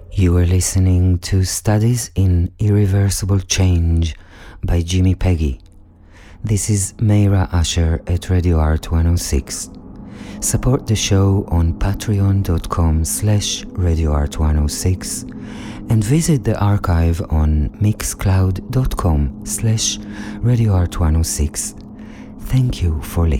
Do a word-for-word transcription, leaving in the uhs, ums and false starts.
You are listening to Studies in Irreversible Change by Jimmy Peggy. This is Meira Asher at Radio Art one oh six. Support the show on patreon.com slash radioart106 and visit the archive on mixcloud.com slash radioart106. Thank you for listening.